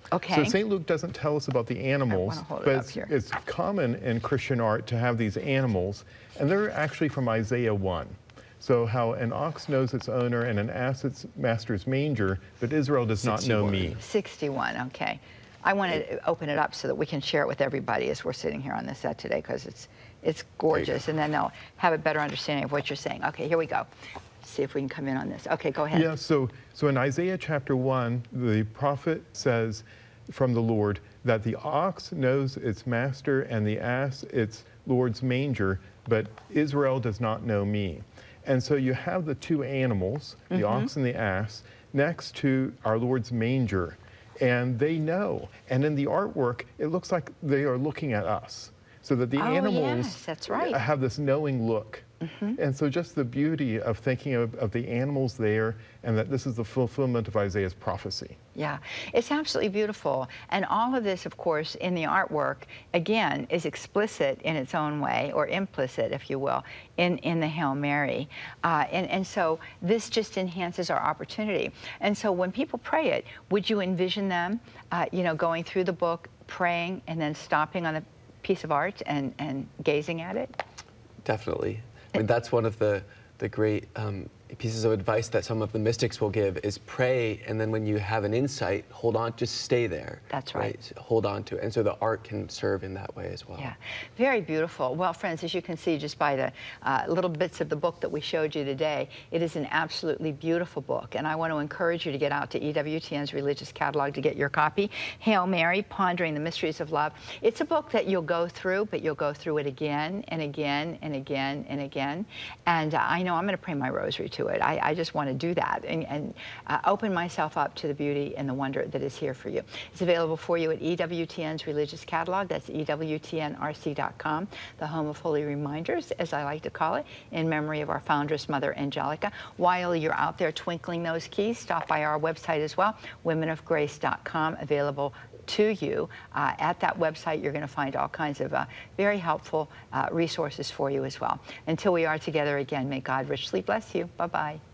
Okay. So St. Luke doesn't tell us about the animals, but it's common in Christian art to have these animals, and they're actually from Isaiah 1. So how an ox knows its owner and an ass its master's manger, but Israel does not know me. 61, okay. I want to open it up so that we can share it with everybody as we're sitting here on the set today, because it's gorgeous, and then they'll have a better understanding of what you're saying. Okay, here we go. See if we can come in on this. Okay, go ahead. Yeah, so in Isaiah chapter 1, the prophet says from the Lord that the ox knows its master and the ass its Lord's manger, but Israel does not know me. And so you have the two animals, the ox and the ass, next to our Lord's manger, and they know. And in the artwork, it looks like they are looking at us, so that the animals yes, that's right. have this knowing look. And so just the beauty of thinking of the animals there, and that this is the fulfillment of Isaiah's prophecy. Yeah, it's absolutely beautiful. And all of this, of course, in the artwork, again, is explicit in its own way, or implicit, if you will, in the Hail Mary. And so this just enhances our opportunity. And so when people pray it, would you envision them, you know, going through the book, praying, and then stopping on a piece of art and gazing at it? Definitely. I mean, that's one of the great pieces of advice that some of the mystics will give is pray, and then when you have an insight, hold on, just stay there. That's right. Hold on to it. And so the art can serve in that way as well. Yeah, very beautiful. Well, friends, as you can see just by the little bits of the book that we showed you today, it is an absolutely beautiful book. And I want to encourage you to get out to EWTN's Religious Catalog to get your copy. Hail Mary, Pondering the Mysteries of Love. It's a book that you'll go through, but you'll go through it again and again and again and again. And I know I'm going to pray my rosary to it. I just want to do that and open myself up to the beauty and the wonder that is here for you. It's available for you at EWTN's Religious Catalog. That's EWTNRC.com, the home of holy reminders, as I like to call it, in memory of our foundress, Mother Angelica. While you're out there twinkling those keys, stop by our website as well, womenofgrace.com, available to you. At that website, you're going to find all kinds of very helpful resources for you as well. Until we are together again, may God richly bless you. Bye-bye.